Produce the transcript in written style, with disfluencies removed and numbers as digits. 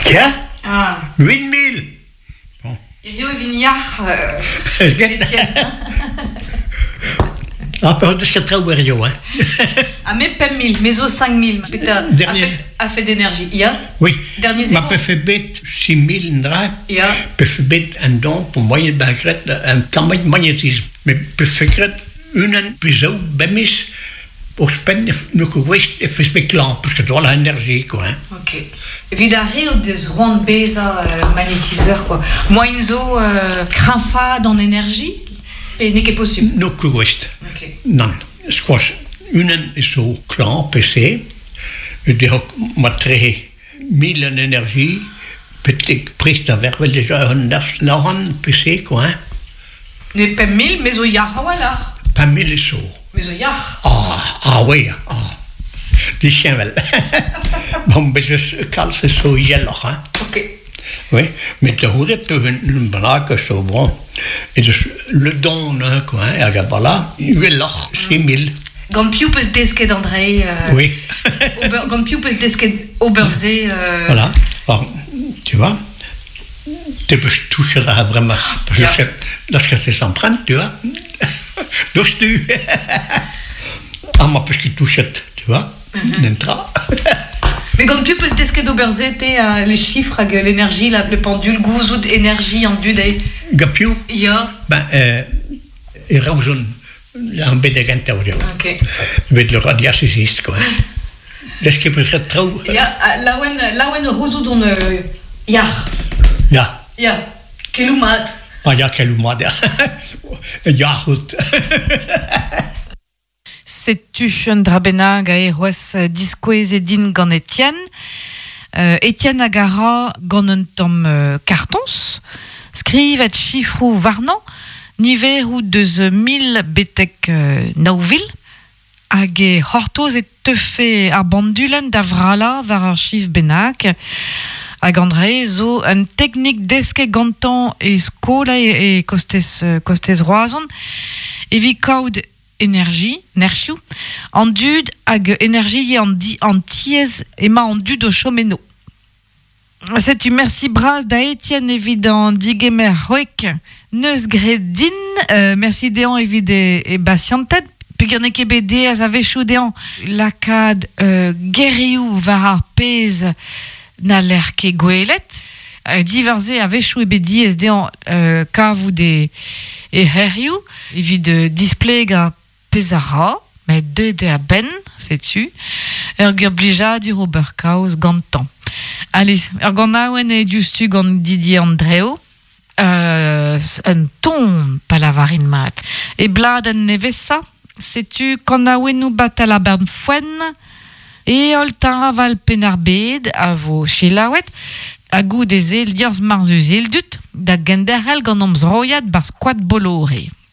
Tiens, Ah. 8000. Bon. Rio et Vignard, Étienne. Ah, peut-être que c'est très ouvert, hein. À mes 1000, mes os 5000. Dernier. A fait d'énergie. Il y a Oui. Dernier Ma zéro. peut faire bête 6000 ndra. Il y a Peut faire bête un don pour moyen de un temps de magnétisme. Mais peut faire une épisode, bémis, pour spendre nous que west et fait spéculant, parce que tu as l'énergie, quoi. Hein. ok. Vida Rio des Rouen Beza magnétiseur, quoi. Moinzo, crinfa dans l'énergie. Et n'est pas possible. Nous que west. Ok. Non. Je crois une est au clan, PC. Et de montrer 1000 en énergie. Peut-être prise d'avoir déjà un PC, quoi. Hein. N'est pas 1000, mais au yar, voilà. Pas 1000 et so. Mais au yar. Ah oui. Ah. Die zijn wel. Bon, ben je kan ze zo jellig, hein. Ok. Oui, mais de hoe heb je een blague zo bon. Et dus le don, hein, quoi, hein, et voilà, il est là, 6000. Gant più peut se desquer d'André. Oui. Gant più peut se desquer Oberzé. Voilà. Alors, tu vois, tu peux toucher là vraiment. Parce que lorsque tu s'empruntes, tu vois, donc tu. Ah, moi, parce que tu touches, tu vois, n'entra. Mais gant più peut se desquer d'Oberzé, les chiffres, l'énergie, le pendule, gouzout, énergie, en dudé. Gapiou? Ja. Ben, il y a un peu de gente aujourd'hui. Ok. Met le radiaciste, quoi. Dat is begrijp trouw. Ja, lauen rozo don jar. Ja. Ja. Kelumat. Ah ja, kelumat, ja. Ja, goed. Setuchen drabena gae hoes disquez et din gant Étienne. Étienne agara gant un tom cartons. Skriv et chifrou varnan. Niverou deus 1000 betek nauvil. Hag e hortoz et teufe ar bandulen da vrala var ar chif benak. Hag André zo un teknik deske gantan e skola e kostez roazon. Evi kaout énergie, nerchiou, en dud hag énergie en tiez ema en dud o chomeno. C'est tu merci bras da Étienne évident digemer hoek neus gredin merci déan évidé et basiantet puis gane kebede az avechou déan lakad guerriou var pez na l'air ke goelet diverse avechou et bedi es déan kavou de et herriou évid display ga pezara mais deux de a ben c'est tu obligé du Robert Kaus gantan. Allez, gant aouen e justu gant Didier Andreo, un ton palavarin mat. E blad en nevessa, setu quand aouen nou bat a la bern fwen, e ol taraval penarbed a vo chilaouet, a gou des liors marzus ildut, da genderhel gant omz royad bar squat bolore.